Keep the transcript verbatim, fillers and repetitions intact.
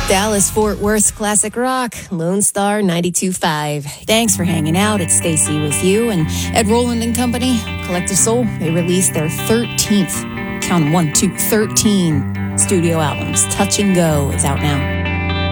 Dallas-Fort Worth's classic rock, Lone Star ninety-two point five. Thanks for hanging out. It's Stacy with you. And Ed Roland and Company, Collective Soul, they released their thirteenth, count them, one, two, thirteen studio albums. Touch and Go is out now.